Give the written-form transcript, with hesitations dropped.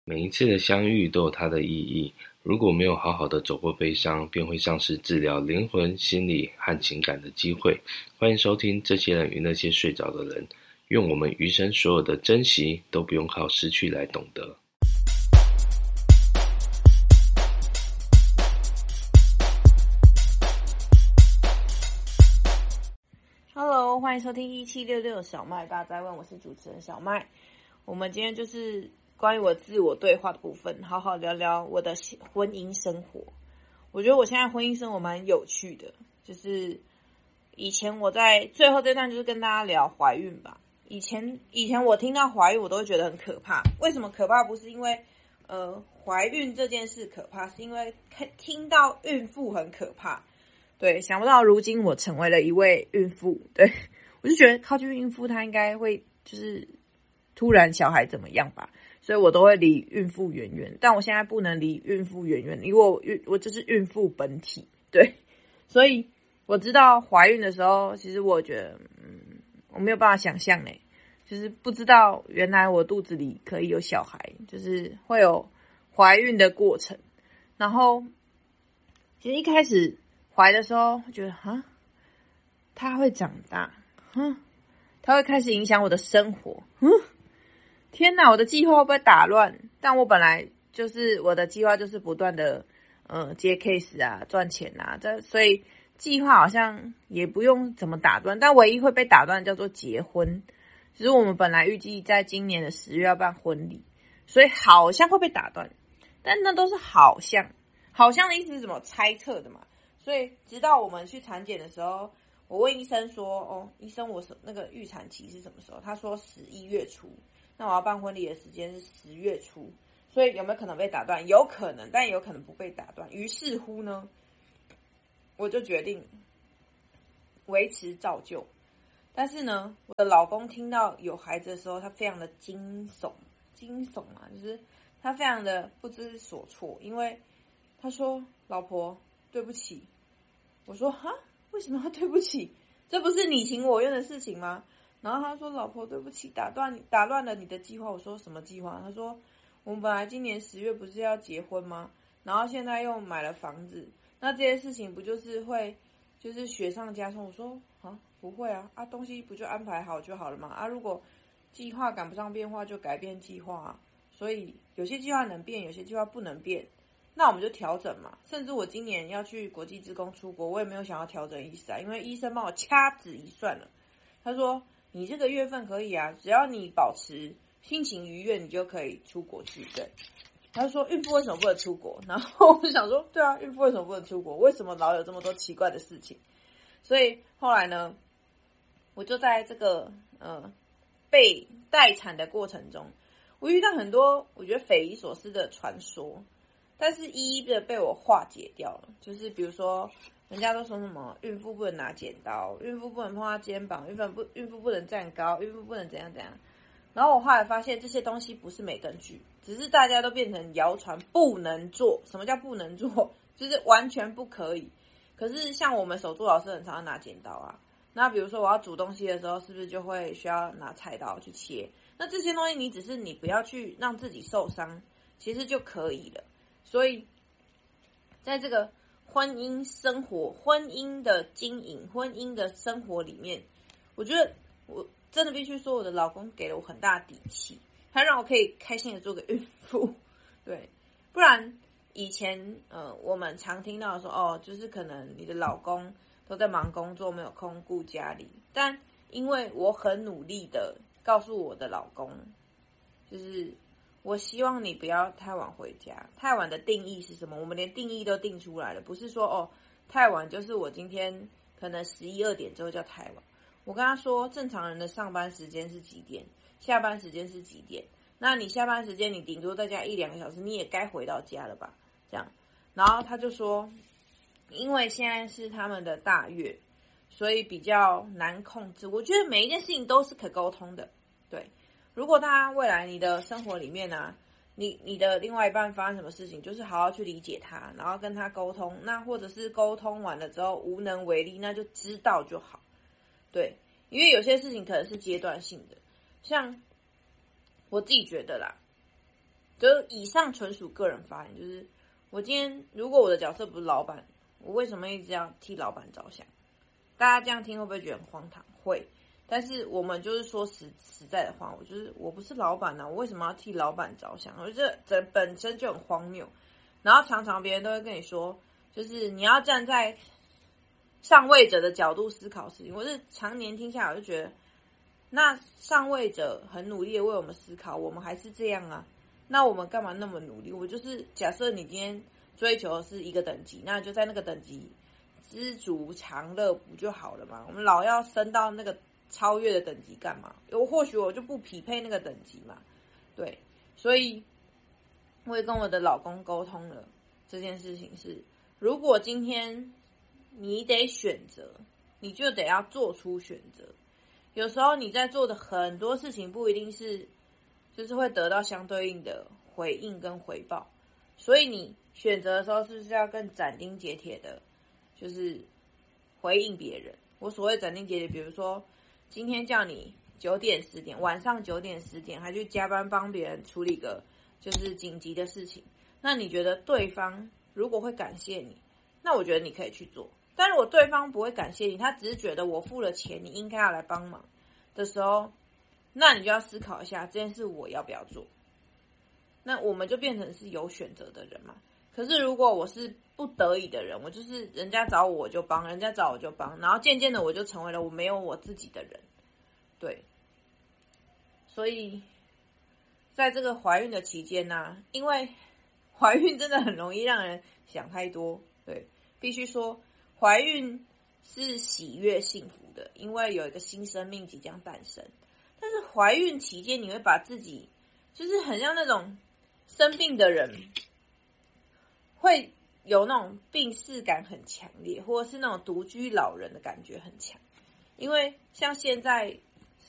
每一次的相遇都有它的意义，如果没有好好的走过悲伤，便会丧失治疗灵魂、心理和情感的机会。欢迎收听这些人与那些睡着的人，愿我们余生所有的珍惜都不用靠失去来懂得。 Hello， 欢迎收听1766小麦大哉问，我是主持人小麦。我们今天就是关于我自我对话的部分，好好聊聊我的婚姻生活。我觉得我现在婚姻生活蛮有趣的，就是以前我在最后这段就是跟大家聊怀孕吧。以前我听到怀孕我都会觉得很可怕，为什么可怕？不是因为怀孕这件事可怕，是因为听到孕妇很可怕。对，想不到如今我成为了一位孕妇，对，我就觉得靠近孕妇她应该会就是突然小孩怎么样吧，所以我都会离孕妇远远。但我现在不能离孕妇远远，因为我就是孕妇本体，对，所以我知道怀孕的时候，其实我觉得我没有办法想象呢，就是不知道原来我肚子里可以有小孩，就是会有怀孕的过程。然后其实一开始怀的时候觉得他会长大，他会开始影响我的生活，天哪，我的计划会不会打乱？但我本来就是我的计划就是不断的接 case 啊，赚钱啊，所以计划好像也不用怎么打断，但唯一会被打断叫做结婚。只是我们本来预计在今年的10月要办婚礼，所以好像会被打断，但那都是好像的意思是什么？猜测的嘛。所以直到我们去产检的时候，我问医生说：“医生，我那个预产期是什么时候？”他说11月初。那我要办婚礼的时间是10月初，所以有没有可能被打断？有可能，但也有可能不被打断。于是乎呢，我就决定维持照旧。但是呢，我的老公听到有孩子的时候，他非常的惊悚嘛，就是他非常的不知所措，因为他说：“老婆，对不起。”我说：“为什么要对不起？这不是你情我愿的事情吗？”然后他说：“老婆，对不起，打乱了你的计划。”我说：“什么计划？”他说：“我们本来今年10月不是要结婚吗？然后现在又买了房子，那这些事情不就是会就是雪上加霜？”我说：“不会啊，东西不就安排好就好了嘛？如果计划赶不上变化，就改变计划啊。所以有些计划能变，有些计划不能变。”那我们就调整嘛，甚至我今年要去国际志工出国，我也没有想要调整意思啊，因为医生帮我掐指一算了，他说你这个月份可以啊，只要你保持心情愉悦，你就可以出国去。对，他说孕妇为什么不能出国？然后我就想说，对啊，孕妇为什么不能出国？为什么老有这么多奇怪的事情？所以后来呢，我就在这个被待产的过程中，我遇到很多我觉得匪夷所思的传说。但是一一的被我化解掉了，就是比如说，人家都说什么孕妇不能拿剪刀，孕妇不能碰到肩膀，孕妇不能站高，孕妇不能怎样怎样。然后我后来发现这些东西不是没根据，只是大家都变成谣传，不能做。什么叫不能做？就是完全不可以。可是像我们手作老师很常拿剪刀啊，那比如说我要煮东西的时候，是不是就会需要拿菜刀去切？那这些东西你不要去让自己受伤，其实就可以了。所以在这个婚姻生活、婚姻的经营、婚姻的生活里面，我觉得我真的必须说，我的老公给了我很大的底气，他让我可以开心的做个孕妇。对，不然以前我们常听到说就是可能你的老公都在忙工作，没有空顾家里。但因为我很努力的告诉我的老公，就是我希望你不要太晚回家。太晚的定义是什么？我们连定义都定出来了，不是说太晚就是我今天可能11、2点之后叫太晚。我跟他说，正常人的上班时间是几点，下班时间是几点？那你下班时间你顶多在家1-2个小时，你也该回到家了吧？这样，然后他就说，因为现在是他们的大月，所以比较难控制。我觉得每一件事情都是可沟通的，对。如果他未来你的生活里面啊，你的另外一半发生什么事情，就是好好去理解他，然后跟他沟通。那或者是沟通完了之后无能为力，那就知道就好。对，因为有些事情可能是阶段性的，像我自己觉得啦， 就是以上纯属个人发言，就是我今天如果我的角色不是老板，我为什么一直要替老板着想？大家这样听会不会觉得很荒唐？会，但是我们就是说实在的话，我不是老板啊，我为什么要替老板着想？我觉得这本身就很荒谬。然后常常别人都会跟你说，就是你要站在上位者的角度思考事情。我是常年听下来，我就觉得，那上位者很努力的为我们思考，我们还是这样啊，那我们干嘛那么努力？我就是假设你今天追求的是一个等级，那就在那个等级知足常乐不就好了嘛？我们老要升到那个超越的等级干嘛？或许我就不匹配那个等级嘛。对，所以我也跟我的老公沟通了这件事情是，如果今天你得选择，你就得要做出选择。有时候你在做的很多事情不一定是就是会得到相对应的回应跟回报，所以你选择的时候是不是要更斩钉截铁的就是回应别人？我所谓斩钉截铁，比如说今天叫你9点10点，晚上9点10点还去加班帮别人处理个就是紧急的事情，那你觉得对方如果会感谢你，那我觉得你可以去做。但如果对方不会感谢你，他只是觉得我付了钱，你应该要来帮忙的时候，那你就要思考一下这件事我要不要做。那我们就变成是有选择的人嘛。可是如果我是不得已的人，我就是人家找我就帮，人家找我就帮，然后渐渐的我就成为了我没有我自己的人。对，所以在这个怀孕的期间呢，因为怀孕真的很容易让人想太多。对，必须说怀孕是喜悦幸福的，因为有一个新生命即将诞生。但是怀孕期间你会把自己就是很像那种生病的人，会有那种病识感很强烈，或者是那种独居老人的感觉很强。因为像现在